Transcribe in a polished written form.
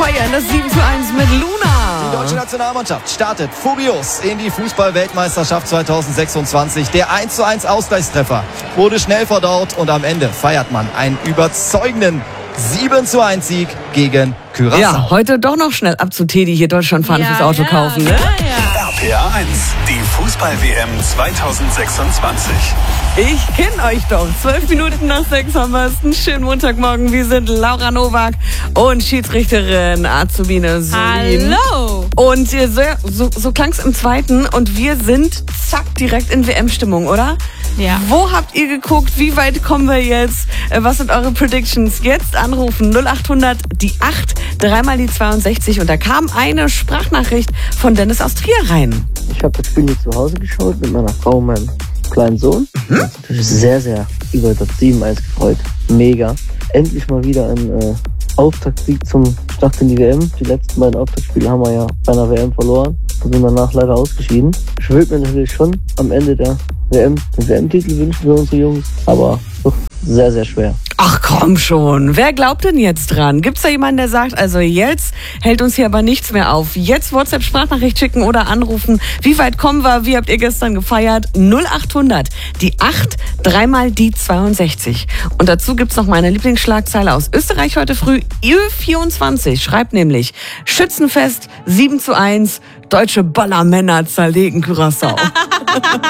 feiern das 7:1 mit Luna. Die deutsche Nationalmannschaft startet furios in die Fußball-Weltmeisterschaft 2026. Der 1:1 Ausgleichstreffer wurde schnell verdaut und am Ende feiert man einen überzeugenden 7:1 Sieg gegen Curaçao. Ja, heute doch noch schnell ab zu Teddy hier Deutschland fahren fürs Auto kaufen, ne? RPA 1, die Fußball-WM 2026. Ich kenne euch doch. 12 Minuten nach 6 haben wir es. Einen schönen Montagmorgen. Wir sind Laura Nowak und Schiedsrichterin Azubine Sulin. Hallo! Und so klang es im zweiten und wir sind zack direkt in WM-Stimmung, oder? Ja. Wo habt ihr geguckt? Wie weit kommen wir jetzt? Was sind eure Predictions? Jetzt anrufen 0800 die 8, dreimal die 62 und da kam eine Sprachnachricht von Dennis aus Trier rein. Ich habe das Spiel hier zu Hause geschaut mit meiner Frau und meinem kleinen Sohn. Das ist sehr, sehr über das 7:1 gefreut. Mega. Endlich mal wieder ein Auftaktsieg zum Start in die WM. Die letzten beiden Auftaktspiele haben wir ja bei einer WM verloren. Da sind wir danach leider ausgeschieden. Ich würde mir natürlich schon am Ende der WM den WM-Titel wünschen für unsere Jungs, aber doch sehr, sehr schwer. Ach komm schon, wer glaubt denn jetzt dran? Gibt's da jemanden, der sagt, also jetzt hält uns hier aber nichts mehr auf. Jetzt WhatsApp-Sprachnachricht schicken oder anrufen. Wie weit kommen wir? Wie habt ihr gestern gefeiert? 0800 die 8, dreimal die 62. Und dazu gibt's noch meine Lieblingsschlagzeile aus Österreich heute früh. Ö24 schreibt nämlich, Schützenfest 7:1, deutsche Ballermänner zerlegen Curaçao.